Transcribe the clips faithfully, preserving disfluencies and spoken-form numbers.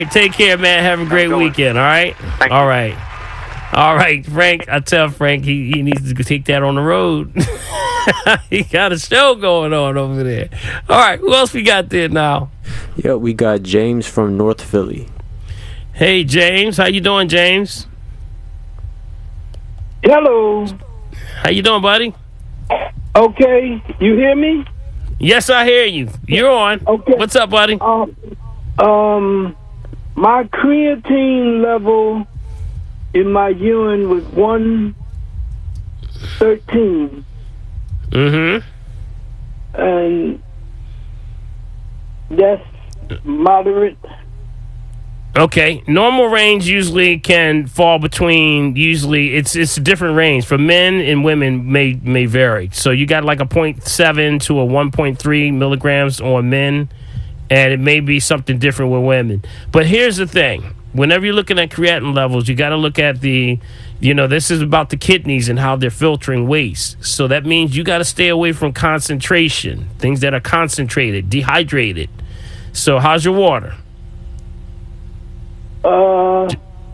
Take care, man. Have a great weekend, all right? Thank all you. right. All right, Frank. I tell Frank he, he needs to take that on the road. He got a show going on over there. All right, who else we got there now? Yeah, we got James from North Philly. Hey, James. How you doing, James? Hello. How you doing, buddy? Okay, you hear me? Yes, I hear you. You're on. Okay. What's up, buddy? Um, um, my creatine level in my urine was one thirteen, Mm-hmm. and that's moderate. Okay, normal range usually can fall between. Usually, it's it's a different range for men and women may may vary. So you got like a point seven to a one point three milligrams on men, and it may be something different with women. But here's the thing: whenever you're looking at creatinine levels, you got to look at the, you know, this is about the kidneys and how they're filtering waste. So that means you got to stay away from concentration, things that are concentrated, dehydrated. So how's your water? Uh,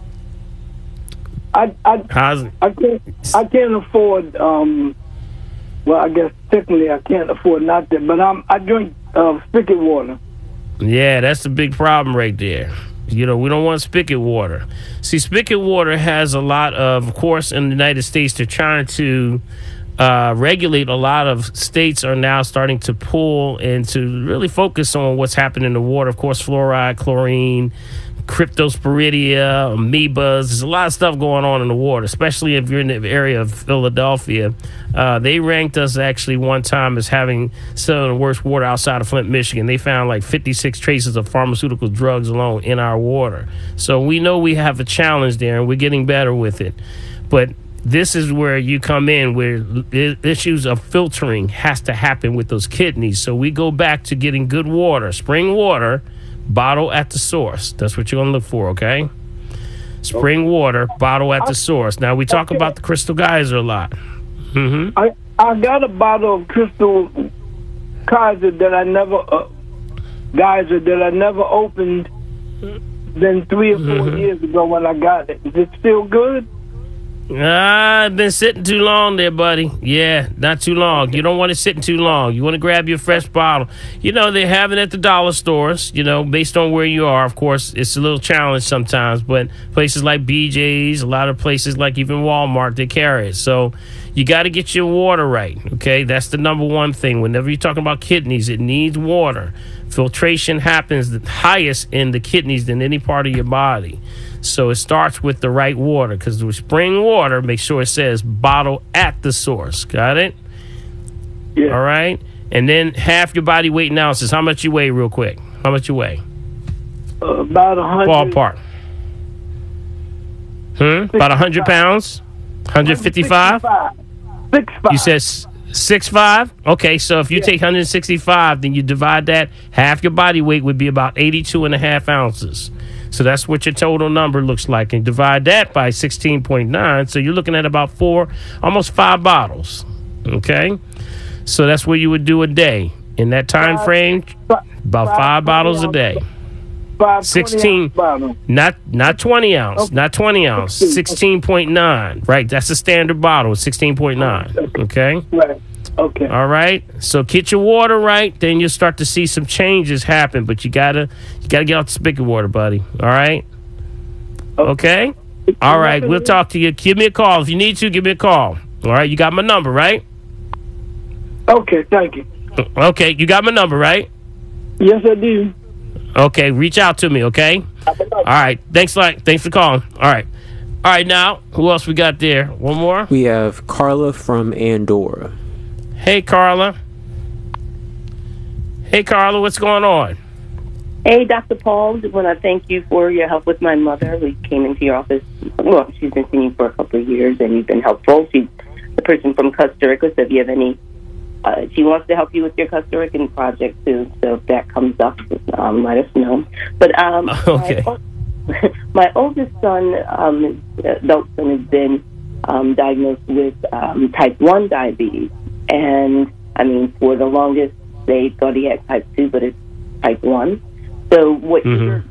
I I How's it? I can't I can't afford. Um, well, I guess technically I can't afford not to, but I'm I drink uh, spigot water. Yeah, that's the big problem right there. You know, we don't want spigot water. See, spigot water has a lot of, of course, in the United States, they're trying to uh, regulate. A lot of states are now starting to pull and to really focus on what's happening in the water. Of course, fluoride, chlorine, cryptosporidia, amoebas. There's a lot of stuff going on in the water, especially if you're in the area of Philadelphia. Uh, they ranked us actually one time as having some of the worst water outside of Flint, Michigan. They found like fifty-six traces of pharmaceutical drugs alone in our water. So we know we have a challenge there, and we're getting better with it. But this is where you come in, where issues of filtering has to happen with those kidneys. So we go back to getting good water, spring water, bottle at the source. That's what you're going to look for, okay? Spring water, bottle at the source. Now, we talk about the Crystal Geyser a lot. Mm-hmm. I I got a bottle of Crystal Geyser that I never uh, Geyser that I never opened. Then three or four Mm-hmm. years ago when I got it. Is it still good? Ah, I've been sitting too long there, buddy. Yeah, not too long. You don't want it sitting too long. You want to grab your fresh bottle. You know, they have it at the dollar stores, you know, based on where you are. Of course, it's a little challenge sometimes, but places like B J's, a lot of places like even Walmart, they carry it. So you got to get your water right, okay? That's the number one thing. Whenever you're talking about kidneys, it needs water. Filtration happens the highest in the kidneys than any part of your body. So it starts with the right water, because with spring water, make sure it says bottle at the source. Got it? Yeah. All right. And then half your body weight in ounces. How much you weigh, real quick? How much you weigh? Uh, about a hundred. Ballpark. Hmm? About one hundred pounds? one fifty-five? Six five. You said s- six five? Okay, so if you Yeah. take one sixty-five, then you divide that, half your body weight would be about eighty-two and a half ounces. So that's what your total number looks like. And divide that by sixteen point nine, so you're looking at about four, almost five bottles. Okay? So that's what you would do a day. In that time frame, about five bottles a day. Five sixteen, bottle. not not twenty ounce, Okay. not twenty ounce, sixteen point nine. Right, that's the standard bottle, sixteen point nine. Okay? Right. Okay. All right. So get your water right, then you'll start to see some changes happen. But you gotta you gotta get off the spigot water, buddy. All right. Okay. All right. We'll talk to you. Give me a call if you need to. Give me a call. All right. You got my number, right? Okay. Thank you. Okay. You got my number, right? Yes, I do. Okay. Reach out to me. Okay. All right. Thanks a lot. Thanks for calling. All right. All right. Now, who else we got there? One more. We have Carla from Andorra. Hey, Carla. Hey, Carla. What's going on? Hey, Doctor Paul, I want to thank you for your help with my mother. We came into your office. Well, she's been seeing you for a couple of years, and you've been helpful. She's the person from Costa Rica, so if you have any, uh, she wants to help you with your Costa Rican project, too. So if that comes up, um, let us know. But um, Okay. my, my oldest son, um, adult son, has been um, diagnosed with um, type one diabetes. And, I mean, for the longest, they thought he had type two, but it's type one. So what Mhm. you're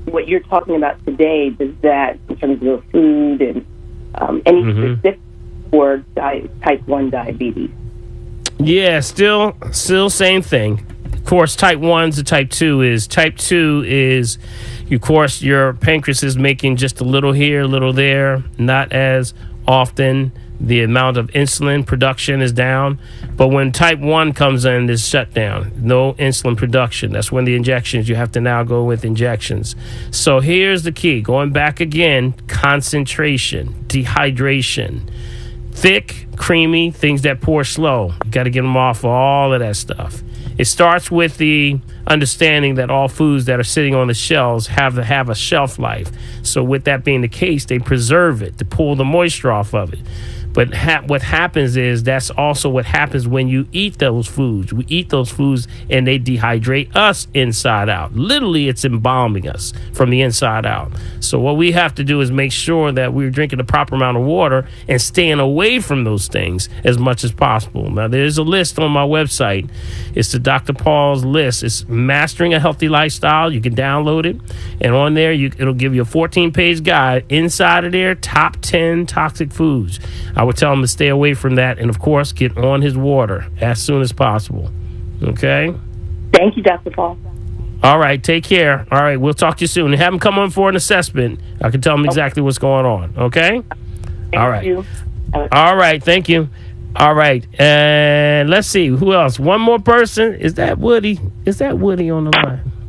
what you're talking about today, does that, in terms of food and um, any Mm-hmm. specific for di- type one diabetes? Yeah, still, still same thing. Of course, type one to type two is type two is, of course, your pancreas is making just a little here, a little there, not as often. The amount of insulin production is down. But when type one comes in, it's shut down. No insulin production. That's when the injections, you have to now go with injections. So here's the key. Going back again, concentration, dehydration, thick, creamy, things that pour slow. You got to get them off of all of that stuff. It starts with the understanding that all foods that are sitting on the shelves have to have a shelf life. So with that being the case, they preserve it to pull the moisture off of it. But ha- what happens is that's also what happens when you eat those foods. We eat those foods and they dehydrate us inside out. Literally, it's embalming us from the inside out. So what we have to do is make sure that we're drinking the proper amount of water and staying away from those things as much as possible. Now, there's a list on my website. It's the Doctor Paul's list. It's Mastering a Healthy Lifestyle. You can download it. And on there, you, it'll give you a fourteen-page guide. Inside of there, top ten toxic foods. I would tell him to stay away from that and, of course, get on his water as soon as possible. Okay? Thank you, Doctor Paul. All right. Take care. All right. We'll talk to you soon. Have him come on for an assessment. I can tell him exactly what's going on. Okay? Thank All right. you. All right. Thank you. All right. And let's see. Who else? One more person. Is that Woody? Is that Woody on the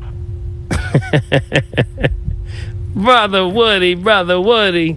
line? Brother Woody. Brother Woody.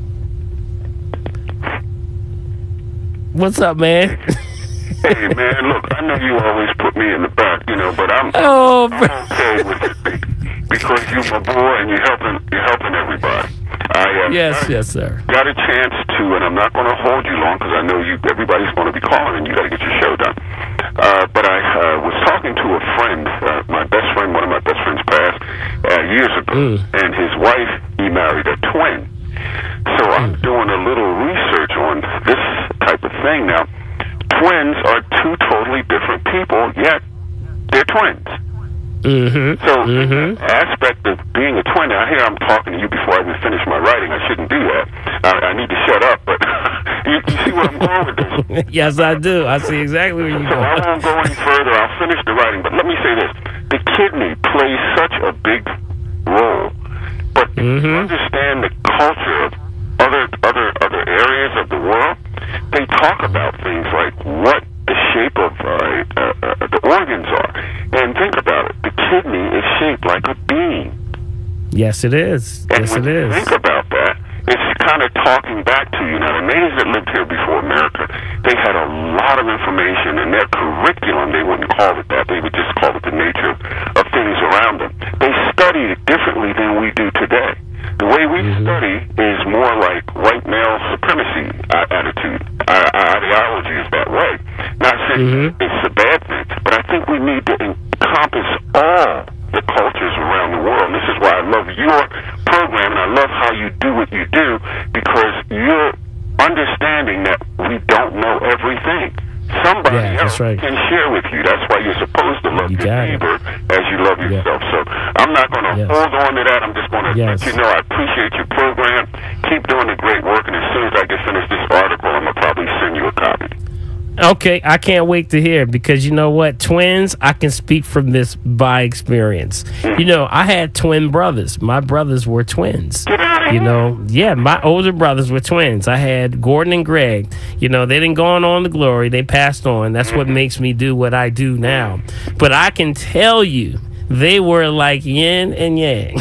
What's up, man? Hey, man, look, I know you always put me in the back, you know, but I'm, Oh, I'm okay with it because you're my boy and you're helping, you're helping everybody. I uh, yes, I yes, sir. got a chance to, and I'm not going to hold you long because I know you. Everybody's going to be calling and you got to get your show done. Uh, but I uh, was talking to a friend, uh, my best friend, one of my best friends passed uh, years ago, Mm. and his wife, he married a twin. So I'm doing a little research on this type of thing now. Twins are two totally different people, yet they're twins. Mm-hmm. So Mm-hmm. the aspect of being a twin, now here I'm talking to you before I even finish my writing. I shouldn't do that. I, I need to shut up, but you, you see where I'm going with this. Yes, I do. I see exactly where you're So I going. won't go any further. I'll finish the writing, but let me say this. The kidney plays such a big role, but if you Mhm. understand the culture of other other other areas of the world, they talk about things like what the shape of uh, uh, uh, the organs are. And think about it. The kidney is shaped like a bean. Yes, it is. And Yes, when it you is. think about that, it's kind of talking back to you. Now, the natives that lived here before America, they had a lot of information in their curriculum. They wouldn't call it that. They would just call it the nature of things around them. They studied it differently than we do today. The way we Mhm. study is more like white male supremacy uh, attitude. Our, our ideology is that way. Not saying Mhm. it's a bad thing, but I think we need to encompass all the cultures around the world. And this is why I love your program, and I love how you do what you do, because you're understanding that we don't know everything. Somebody Yeah, else that's right. can share with you. That's why you're supposed to love You your got it. neighbor as you love Yeah. yourself. So I'm not going to Yes. hold on to that. I'm just going to Yes. let you know I appreciate your program. Keep doing the great work, and as soon as I get finished this article, I'm going to probably send you a copy. Okay, I can't wait to hear, because you know what? Twins, I can speak from this by experience. You know, I had twin brothers. My brothers were twins. You know, yeah, my older brothers were twins. I had Gordon and Greg. You know, they didn't go on, on to glory. They passed on. That's what makes me do what I do now. But I can tell you, they were like yin and yang.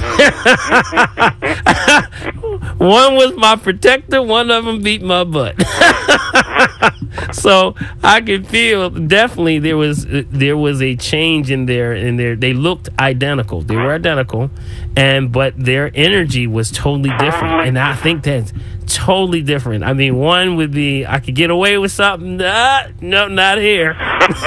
One was my protector. One of them beat my butt. So I could feel definitely there was there was a change in their in their. They looked identical. They were identical, and but their energy was totally different. And I think that's totally different. I mean, one would be I could get away with something. Nah, no, not here.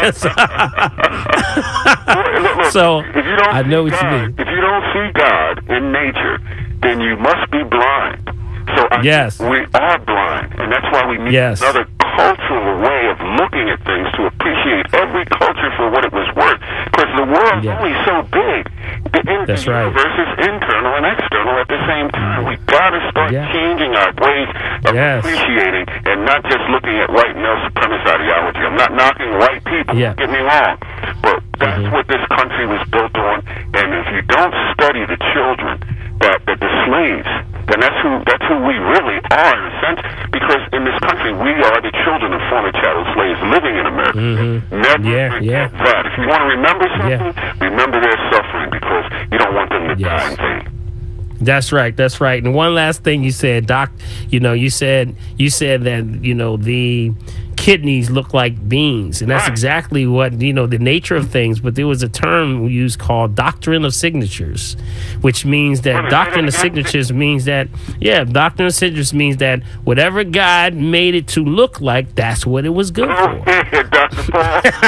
So If you don't I know see what you God, mean. If you don't see God in nature, then you must be blind. So I Yes. think we are blind, and that's why we need Yes. another cultural way of looking at things to appreciate every culture for what it was worth. Because the world's Yeah. only so big. The, in, That's the right. universe is internal and external at the same time. We gotta start Yeah. changing our ways of Yes. appreciating and not just looking at white male supremacist ideology. I'm not knocking white people, Yeah. don't get me wrong, but that's Mhm. what this country was built on. And if you don't study the children, that, that the slaves, then that's who that's who we really are in a sense. Because in this country, we are the children of former chattel slaves living in America. Mhm. Never Yeah, forget yeah. that. If you want to remember something, Yeah. remember their suffering because you don't want them to Yes. die in vain. That's right. That's right. And one last thing you said, Doc, you know, you said you said that, you know, the kidneys look like beans. And that's Right. exactly what, you know, the nature of things. But there was a term we used called doctrine of signatures, which means that What, doctrine of say that again? signatures means that, yeah, doctrine of signatures means that whatever God made it to look like, that's what it was good Oh, for. yeah, Doctor Paul.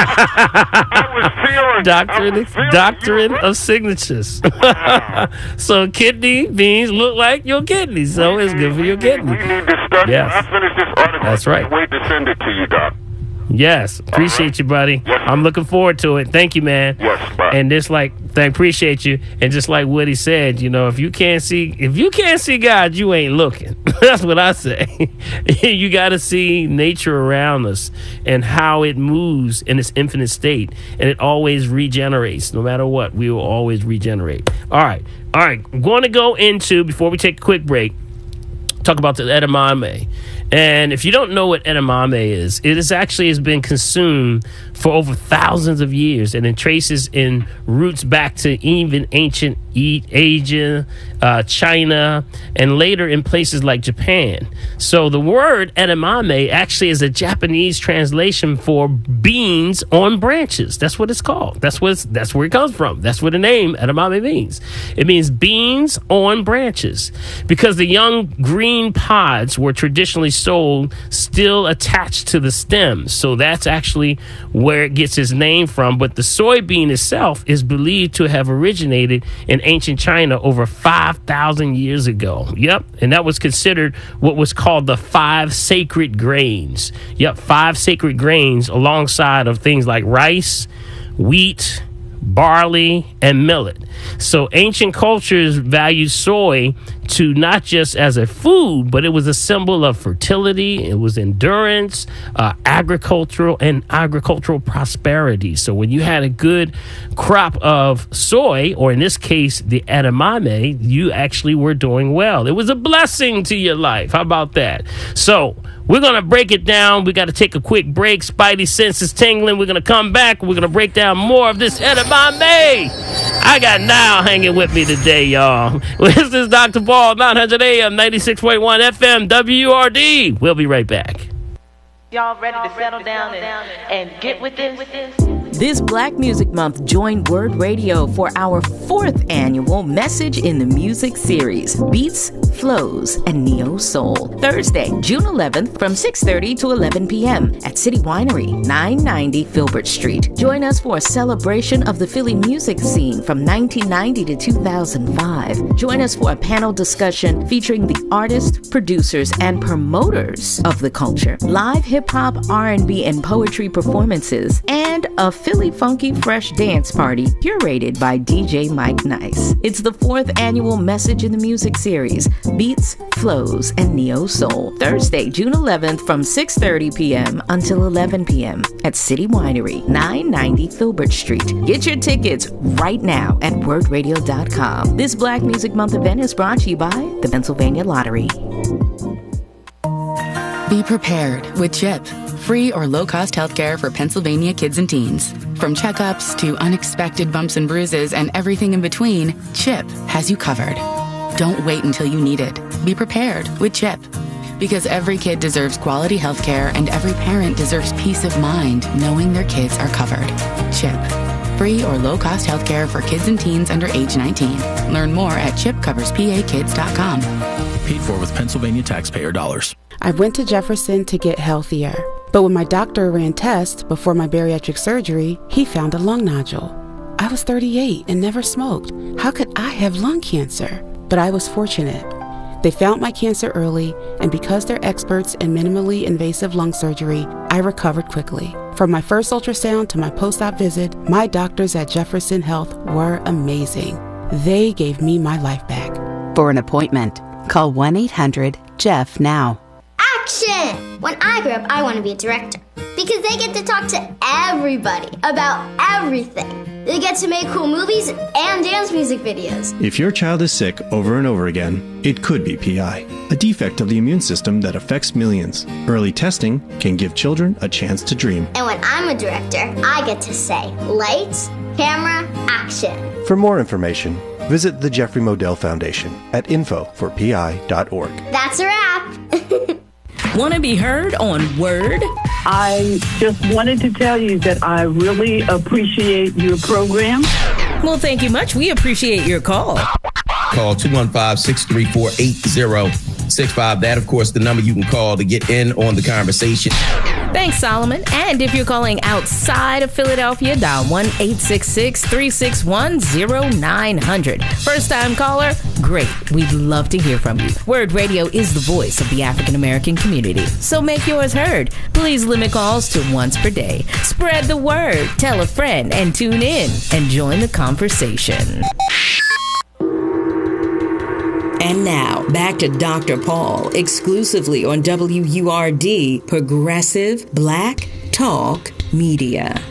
I was feeling Doctrine, I was feeling doctrine you. of signatures. Wow. So kidney beans look like your kidneys, so it's good for your We need- kidney. We need to study. Yes. I finished this article. That's right. I can't wait to send it to you, Doc. Yes, appreciate you, buddy. Yes, sir. I'm looking forward to it. Thank you, man. Yes, bye. And just like, I appreciate you. And just like Woody said, you know, if you can't see, if you can't see God, you ain't looking. That's what I say. You got to see nature around us and how it moves in its infinite state, and it always regenerates. No matter what, we will always regenerate. All right, all right. I'm going to go into, before we take a quick break, talk about the edamame. And if you don't know what edamame is, it is actually has been consumed for over thousands of years, and it traces in roots back to even ancient E- Asia, uh, China, and later in places like Japan. So the word edamame actually is a Japanese translation for beans on branches. That's what it's called. That's what it's, that's where it comes from. That's what the name edamame means. It means beans on branches, because the young green pods were traditionally sold still attached to the stems. So that's actually where it gets its name from. But the soybean itself is believed to have originated in ancient China over five thousand years ago. Yep. And that was considered what was called the five sacred grains. Yep. Five sacred grains alongside of things like rice, wheat, barley, and millet. So ancient cultures valued soy to not just as a food, but it was a symbol of fertility. It was endurance, uh, agricultural and agricultural prosperity. So when you had a good crop of soy, or in this case, the edamame, you actually were doing well. It was a blessing to your life. How about that? So we're going to break it down. We got to take a quick break. Spidey senses tingling. We're going to come back. We're going to break down more of this edamame. I got Now hanging with me today, y'all. This is Doctor Paul, nine hundred A M, ninety-six point one F M, W R D. We'll be right back. Y'all ready to settle down and, and get with this? This Black Music Month, join Word Radio for our fourth annual Message in the Music series, Beats, Flows, and Neo Soul. Thursday, June eleventh from six thirty to eleven p.m. at City Winery, nine ninety Filbert Street. Join us for a celebration of the Philly music scene from nineteen ninety to two thousand five. Join us for a panel discussion featuring the artists, producers, and promoters of the culture, live hip-hop, R and B, and poetry performances, and a Philly Funky Fresh dance party curated by D J Mike Nice. It's the fourth annual Message in the Music series, Beats, Flows, and Neo Soul. Thursday, June eleventh from six thirty p.m. until eleven p.m. at City Winery, nine ninety Filbert Street. Get your tickets right now at word radio dot com. This Black Music Month event is brought to you by the Pennsylvania Lottery. Be prepared with CHIP, free or low-cost healthcare for Pennsylvania kids and teens. From checkups to unexpected bumps and bruises and everything in between, CHIP has you covered. Don't wait until you need it. Be prepared with CHIP. Because every kid deserves quality healthcare and every parent deserves peace of mind knowing their kids are covered. CHIP, free or low-cost healthcare for kids and teens under age nineteen. Learn more at chip covers p a kids dot com. Paid for with Pennsylvania taxpayer dollars. I went to Jefferson to get healthier, but when my doctor ran tests before my bariatric surgery, he found a lung nodule. I was thirty-eight and never smoked. How could I have lung cancer? But I was fortunate. They found my cancer early, and because they're experts in minimally invasive lung surgery, I recovered quickly. From my first ultrasound to my post-op visit, my doctors at Jefferson Health were amazing. They gave me my life back. For an appointment, call one eight hundred Jeff now. Action! When I grow up, I want to be a director because they get to talk to everybody about everything. They get to make cool movies and dance music videos. If your child is sick over and over again, it could be P I, a defect of the immune system that affects millions. Early testing can give children a chance to dream. And when I'm a director, I get to say, lights, camera, action. For more information, visit the Jeffrey Modell Foundation at info for P I dot org. That's a wrap. Want to be heard on Word? I just wanted to tell you that I really appreciate your program. Well, thank you much. We appreciate your call. Call two one five, six three four, eight zero six five. That, of course, the number you can call to get in on the conversation. Thanks, Solomon. And if you're calling outside of Philadelphia, dial one eight six six, three six one, zero nine hundred. First-time caller? Great. We'd love to hear from you. Word Radio is the voice of the African American community, so make yours heard. Please limit calls to once per day. Spread the word, tell a friend, and tune in and join the conversation. And now, back to Doctor Paul, exclusively on W U R D, Progressive Black Talk Media.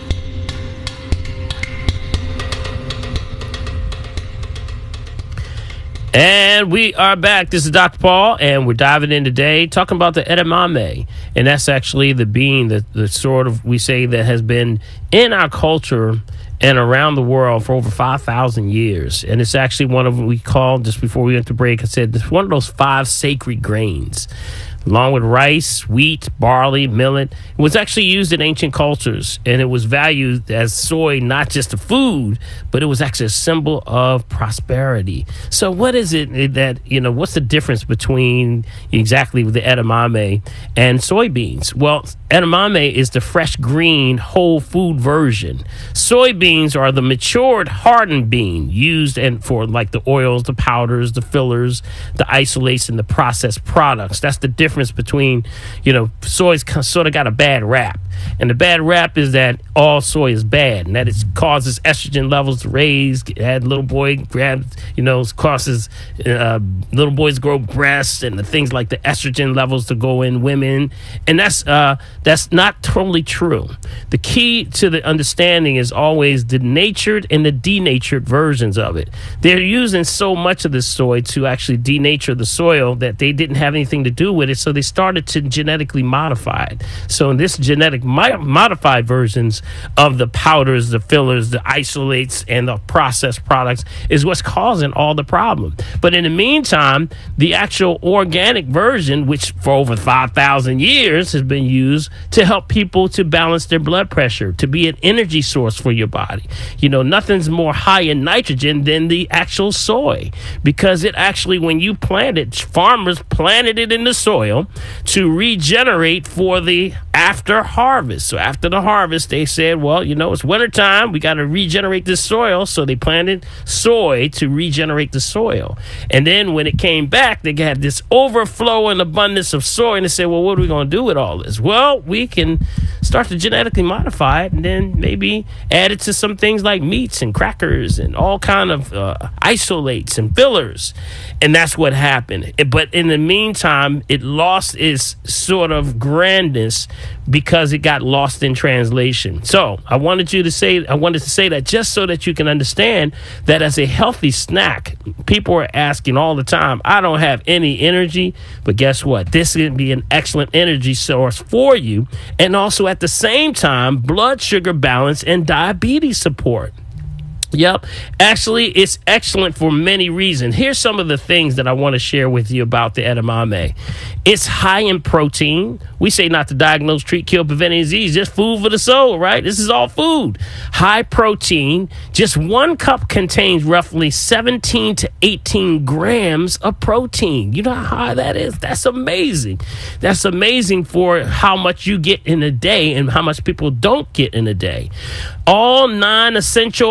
And we are back. This is Doctor Paul, and we're diving in today talking about the edamame. And that's actually the bean that the sort of, we say, that has been in our culture and around the world for over five thousand years. And it's actually one of what we call, just before we went to break, I said, it's one of those five sacred grains. Along with rice, wheat, barley, millet. It was actually used in ancient cultures, and it was valued as soy, not just a food, but it was actually a symbol of prosperity. So what is it that, you know, what's the difference between exactly the edamame and soybeans? Well, edamame is the fresh green whole food version. Soybeans are the matured hardened bean used and for like the oils, the powders, the fillers, the isolates, and the processed products. That's the difference between, you know, soy's sort of got a bad rap. And the bad rap is that all soy is bad, and that it causes estrogen levels to raise. Had little boy grab, you know, causes uh, little boys grow breasts and the things like the estrogen levels to go in women, and that's uh, that's not totally true. The key to the understanding is always the natured and the denatured versions of it. They're using so much of this soy to actually denature the soil that they didn't have anything to do with it, so they started to genetically modify it. So in this genetic modified versions of the powders, the fillers, the isolates, and the processed products is what's causing all the problem. But in the meantime, the actual organic version, which for over five thousand years has been used to help people to balance their blood pressure, to be an energy source for your body. You know, nothing's more high in nitrogen than the actual soy, because it actually, when you plant it, farmers planted it in the soil to regenerate for the after harvest. So after the harvest, they said, well, you know, it's wintertime. We got to regenerate this soil. So they planted soy to regenerate the soil. And then when it came back, they had this overflow and abundance of soy. And they said, well, what are we going to do with all this? Well, we can start to genetically modify it and then maybe add it to some things like meats and crackers and all kind of uh, isolates and fillers. And that's what happened. But in the meantime, it lost its sort of grandness because it got lost in translation. So I wanted you to say, I wanted to say that just so that you can understand that as a healthy snack, people are asking all the time, I don't have any energy, but guess what? This can be an excellent energy source for you. And also at the same time, blood sugar balance and diabetes support. Yep. Actually, it's excellent for many reasons. Here's some of the things that I want to share with you about the edamame. It's high in protein. We say not to diagnose, treat, kill, prevent any disease. Just food for the soul, right? This is all food. High protein. Just one cup contains roughly seventeen to eighteen grams of protein. You know how high that is? That's amazing. That's amazing for how much you get in a day and how much people don't get in a day. All non-essential amino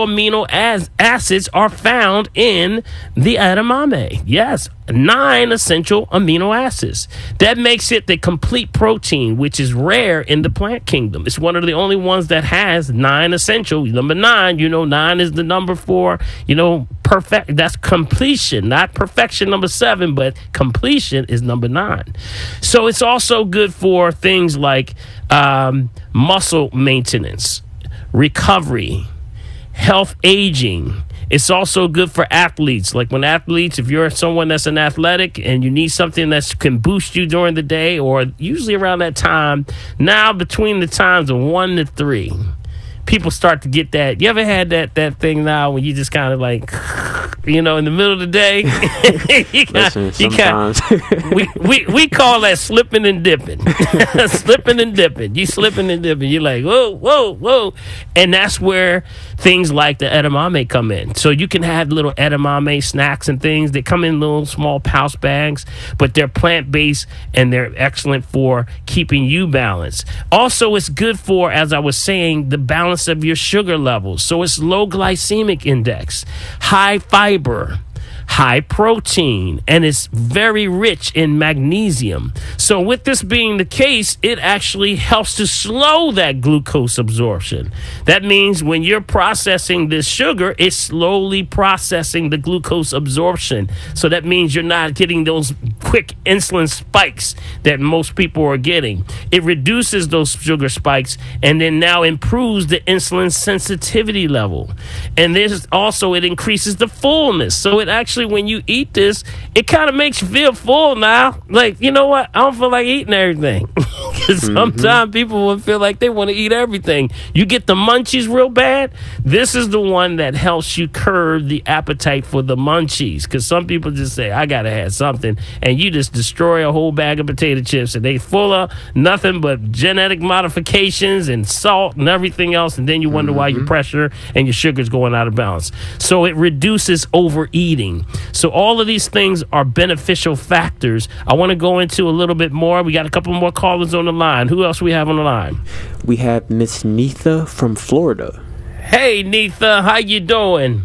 as acids are found in the edamame. Yes, nine essential amino acids. That makes it the complete protein, which is rare in the plant kingdom. It's one of the only ones that has nine essential. Number nine, you know, nine is the number for, you know, perfect. That's completion, not perfection, number seven, but completion is number nine. So it's also good for things like um, muscle maintenance, recovery, health aging. It's also good for athletes. Like when athletes, if you're someone that's an athletic and you need something that can boost you during the day, or usually around that time, now between the times of one to three, people start to get that. You ever had that that thing now when you just kind of like, you know, in the middle of the day? you got, Listen, you sometimes. got, we, we, we call that slipping and dipping. Slipping and dipping. You slipping and dipping. You're like, whoa, whoa, whoa. And that's where things like the edamame come in. So you can have little edamame snacks and things that come in little small pouch bags, but they're plant-based and they're excellent for keeping you balanced. Also, it's good for, as I was saying, the balance of your sugar levels. So it's low glycemic index, high fiber, high protein, and it's very rich in magnesium. So with this being the case, it actually helps to slow that glucose absorption. That means when you're processing this sugar, it's slowly processing the glucose absorption. So that means you're not getting those quick insulin spikes that most people are getting. It reduces those sugar spikes and then now improves the insulin sensitivity level. And this also, it increases the fullness. So it actually, when you eat this, it kind of makes you feel full now. Like, you know what? I don't feel like eating everything. Because mm-hmm. sometimes people will feel like they want to eat everything. You get the munchies real bad. This is the one that helps you curb the appetite for the munchies. Because some people just say, I got to have something. And you just destroy a whole bag of potato chips. And they full of nothing but genetic modifications and salt and everything else. And then you wonder mm-hmm. why your pressure and your sugar's going out of balance. So it reduces overeating. So all of these things are beneficial factors. I want to go into a little bit more. We got a couple more callers on the line. Who else we have on the line? We have Miss Neetha from Florida. Hey, Neetha, how you doing?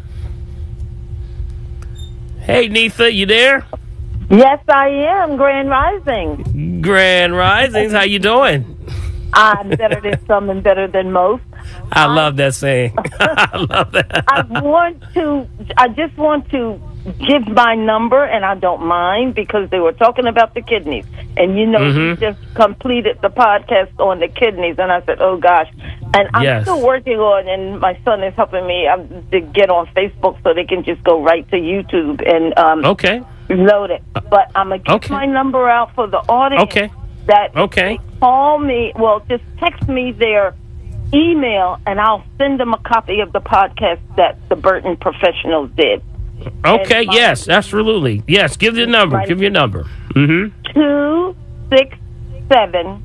Hey, Neetha, you there? Yes, I am. Grand Rising. Grand Risings. How you doing? I'm better than some and better than most. I love that saying. I love that. I want to, I just want to give my number, and I don't mind, because they were talking about the kidneys. And, you know, mm-hmm. you just completed the podcast on the kidneys, and I said, oh, gosh. And I'm yes. still working on, and my son is helping me um, to get on Facebook so they can just go right to YouTube and um, okay. load it. But I'm going to give okay. my number out for the audience. Okay. That okay. call me, well, just text me their email, and I'll send them a copy of the podcast that the Burton Professionals did. Okay, my, yes, absolutely. Yes, give your number. Give your number. Mm-hmm. two six seven,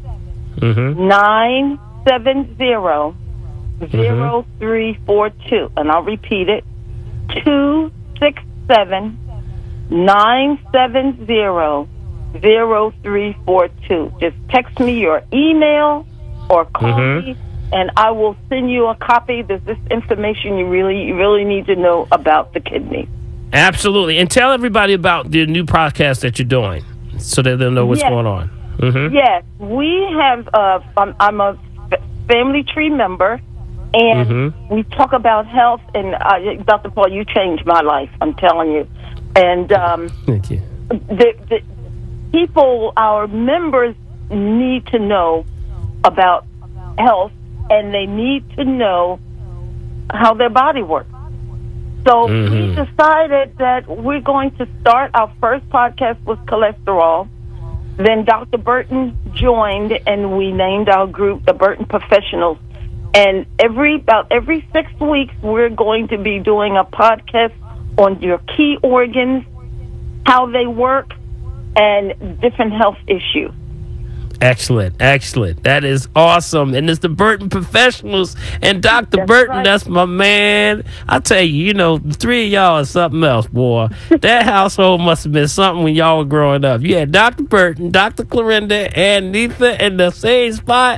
nine seven zero, zero three four two. And I'll repeat it. two six seven, nine seven zero, zero three four two. Just text me your email or call mm-hmm. me, and I will send you a copy. There's this information you really, you really need to know about the kidney. Absolutely. And tell everybody about the new podcast that you're doing so that they'll know what's yes. going on. Mm-hmm. Yes. We have, uh, I'm, I'm a family tree member, and mm-hmm. we talk about health. And uh, Doctor Paul, you changed my life, I'm telling you. And um, thank you. The, the people, our members, need to know about health, and they need to know how their body works. So mm-hmm. we decided that we're going to start. Our first podcast was cholesterol. Then Doctor Burton joined, and we named our group the Burton Professionals. And every about every six weeks, we're going to be doing a podcast on your key organs, how they work, and different health issues. Excellent, excellent. That is awesome. And it's the Burton Professionals and Doctor That's Burton. Right. That's my man. I tell you, you know, the three of y'all is something else, boy. That household must have been something when y'all were growing up. You had Doctor Burton, Doctor Clorinda, and Neetha in the same spot.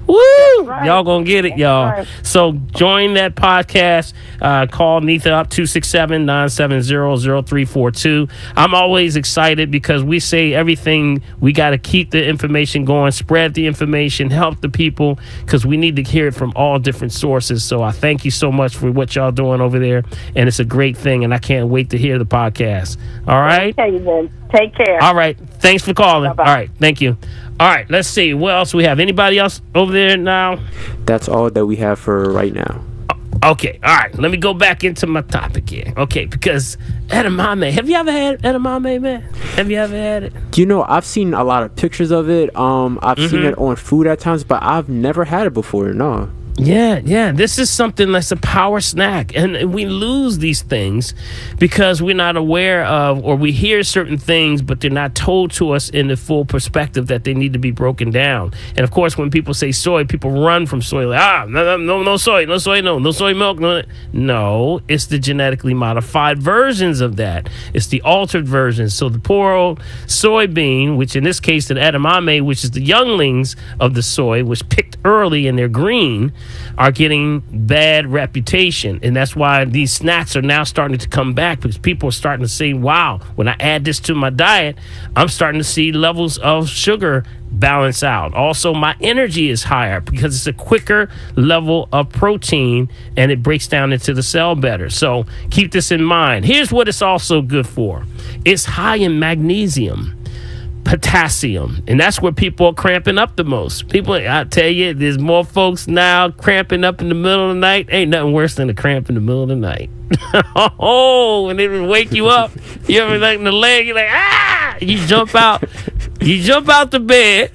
Woo! Right. Y'all gonna get it, y'all. Right. So join that podcast. Uh, call Neetha up two six seven, nine seven zero, zero three four two. I'm always excited because we say everything. We got to keep the information going, spread the information, help the people, because we need to hear it from all different sources. So I thank you so much for what y'all doing over there, and it's a great thing, and I can't wait to hear the podcast. All right? Okay, then. Take care. All right. Thanks for calling. Bye-bye. All right. Thank you. All right. Let's see. What else we have? Anybody else over there now? That's all that we have for right now. Okay. All right. Let me go back into my topic here. Okay. Because edamame. Have you ever had edamame, man? Have you ever had it? You know, I've seen a lot of pictures of it. Um, I've Mm-hmm. seen it on food at times, but I've never had it before. No. Yeah, yeah. This is something that's a power snack. And we lose these things because we're not aware of, or we hear certain things, but they're not told to us in the full perspective that they need to be broken down. And of course, when people say soy, people run from soy. Like, ah, no, no, no, no soy, no soy, no, no soy milk. No, no, it's the genetically modified versions of that. It's the altered versions. So the poor old soybean, which in this case, the edamame, which is the younglings of the soy, was picked early and they're green, are getting bad reputation. And that's why these snacks are now starting to come back, because people are starting to say, wow, when I add this to my diet, I'm starting to see levels of sugar balance out. Also, my energy is higher because it's a quicker level of protein and it breaks down into the cell better. So keep this in mind. Here's what it's also good for. It's high in magnesium, potassium, and that's where people are cramping up the most. People, I tell you, there's more folks now cramping up in the middle of the night. Ain't nothing worse than a cramp in the middle of the night. Oh, and it would wake you up. You ever like in the leg? You're like, ah! You jump out. You jump out the bed.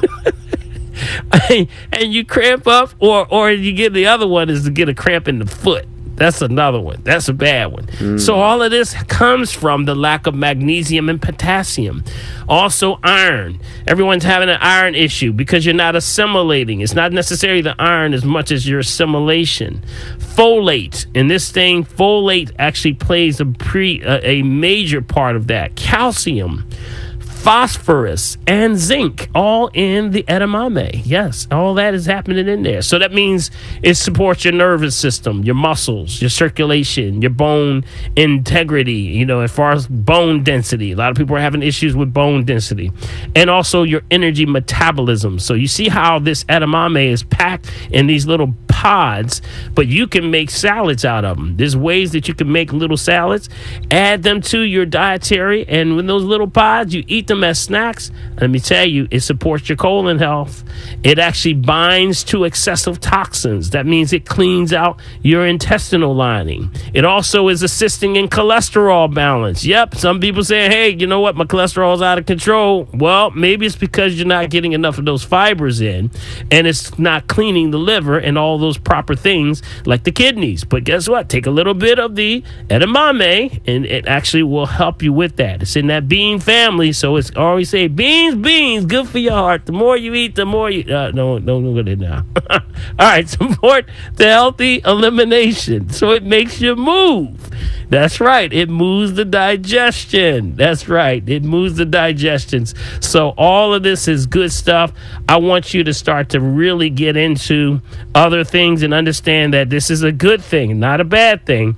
And you cramp up, or or you get the other one is to get a cramp in the foot. That's another one. That's a bad one. Mm. So all of this comes from the lack of magnesium and potassium. Also iron. Everyone's having an iron issue because you're not assimilating. It's not necessarily the iron as much as your assimilation. Folate. In this thing, folate actually plays a pre a, a major part of that. Calcium, phosphorus, and zinc, all in the edamame. Yes, all that is happening in there. So that means it supports your nervous system, your muscles, your circulation, your bone integrity, you know, as far as bone density. A lot of people are having issues with bone density. And also your energy metabolism. So you see how this edamame is packed in these little pods, but you can make salads out of them. There's ways that you can make little salads, add them to your dietary, and with those little pods, you eat them as snacks. Let me tell you, it supports your colon health. It actually binds to excessive toxins. That means it cleans out your intestinal lining. It also is assisting in cholesterol balance. Yep, some people say, hey, you know what, my cholesterol is out of control. Well, maybe it's because you're not getting enough of those fibers in, and it's not cleaning the liver and all those proper things like the kidneys. But guess what? Take a little bit of the edamame, and it actually will help you with that. It's in that bean family, so it's always say beans, beans, good for your heart. The more you eat, the more you. Uh, no, don't look at it now. All right, support the healthy elimination, so it makes you move. That's right. It moves the digestion. That's right. It moves the digestions. So all of this is good stuff. I want you to start to really get into other things and understand that this is a good thing, not a bad thing.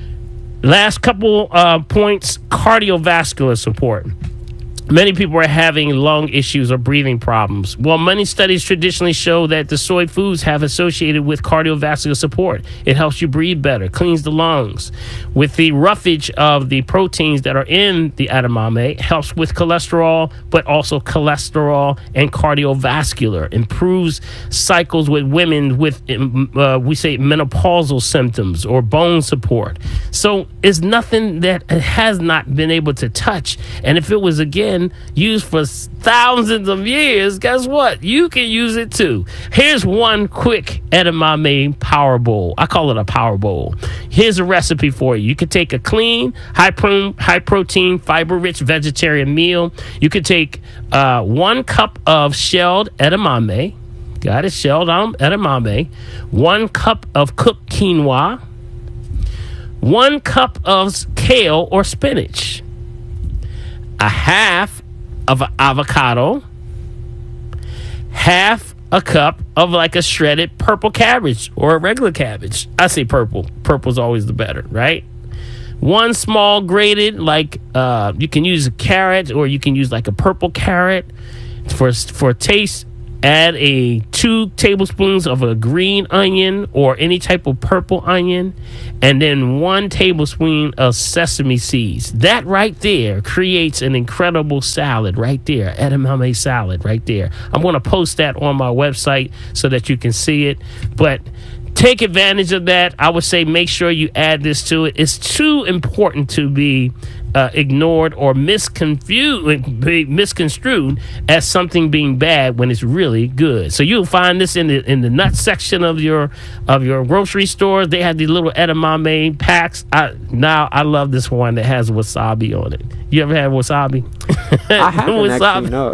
Last couple uh, points, cardiovascular support. Many people are having lung issues or breathing problems. Well, many studies traditionally show that the soy foods have associated with cardiovascular support. It helps you breathe better, cleans the lungs. With the roughage of the proteins that are in the edamame, it helps with cholesterol, but also cholesterol and cardiovascular. Improves cycles with women with, uh, we say, menopausal symptoms or bone support. So it's nothing that has not been able to touch. And if it was, again, used for thousands of years, guess what? You can use it too. Here's one quick edamame power bowl. I call it a power bowl. Here's a recipe for you. You could take a clean, high, pro- high protein, fiber-rich vegetarian meal. You could take uh, one cup of shelled edamame. Got it, shelled edamame. One cup of cooked quinoa. One cup of kale or spinach. A half of an avocado, half a cup of like a shredded purple cabbage or a regular cabbage. I say purple. Purple's always the better, right? One small grated, like uh, you can use a carrot or you can use like a purple carrot for for taste. Add a two tablespoons of a green onion or any type of purple onion, and then one tablespoon of sesame seeds. That right there creates an incredible salad right there, edamame salad right there. I'm going to post that on my website so that you can see it. But take advantage of that. I would say make sure you add this to it. It's too important to be uh, ignored or misconfused, be misconstrued as something being bad when it's really good. So you'll find this in the in the nut section of your of your grocery stores. They have these little edamame packs. I, now I love this one that has wasabi on it. You ever had wasabi? I haven't wasabi. actually, no.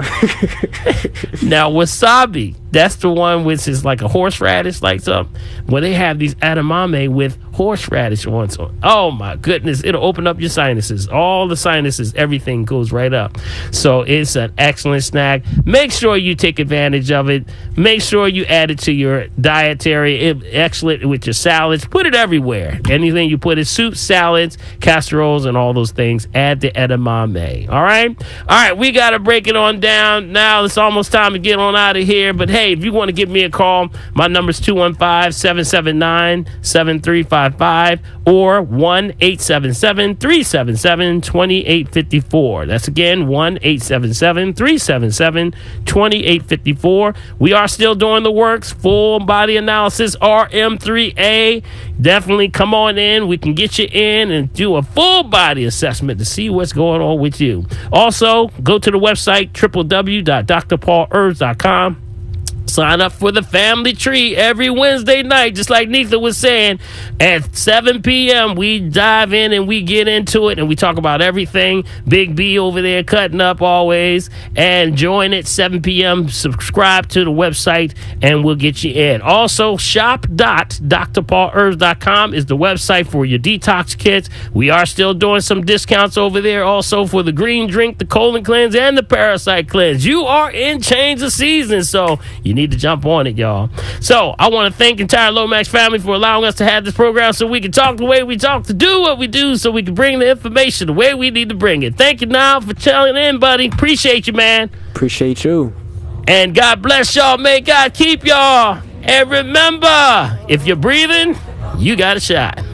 Now wasabi, that's the one which is like a horseradish, like something. Well, they have these edamame with horseradish on. So, oh my goodness, it'll open up your sinuses. All the sinuses, everything goes right up. So it's an excellent snack. Make sure you take advantage of it. Make sure you add it to your dietary. It, excellent with your salads. Put it everywhere. Anything you put in soups, salads, casseroles, and all those things. Add the edamame. All right? All right, we got to break it on down. Now it's almost time to get on out of here. But hey, if you want to give me a call, my number is two one five, seven seven nine, seven three five five or one eight seven seven, three seven seven, two eight five four. That's again one eight seven seven, three seven seven, two eight five four. We are still doing the works, full body analysis, R M three A. Definitely come on in. We can get you in and do a full body assessment to see what's going on with you. Also, go to the website, w w w dot d r paul herbs dot com. Sign up for the family tree every Wednesday night, just like Neetha was saying. At seven p.m., we dive in and we get into it and we talk about everything. Big B over there cutting up always. And join at seven p.m. Subscribe to the website and we'll get you in. Also, shop dot d r paul herbs dot com is the website for your detox kits. We are still doing some discounts over there also for the green drink, the colon cleanse, and the parasite cleanse. You are in change of season, so you need to jump on it, y'all. So I want to thank the entire Lomax family for allowing us to have this program so we can talk the way we talk, to do what we do, so we can bring the information the way we need to bring it. Thank you, Niall, for chilling in, buddy. Appreciate you, man. Appreciate you. And God bless y'all. May God keep y'all. And remember, if you're breathing, you got a shot.